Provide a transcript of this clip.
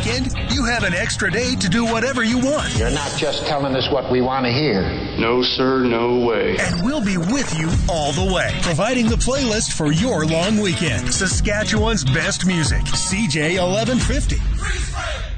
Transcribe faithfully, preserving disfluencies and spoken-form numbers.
weekend, you have an extra day to do whatever you want. You're not just telling us what we want to hear. No, sir, no way. And we'll be with you all the way, providing the playlist for your long weekend. Saskatchewan's best music, C J eleven fifty.